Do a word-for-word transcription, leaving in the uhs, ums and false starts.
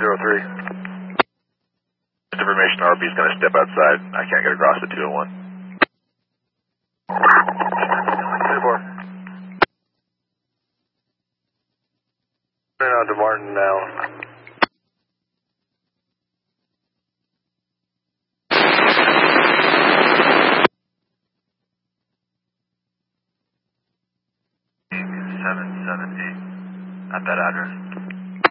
zero three. Just information, R B is going to step outside. I can't get across to two oh one. two four. Turn on to Martin now. seven seven eight at that address.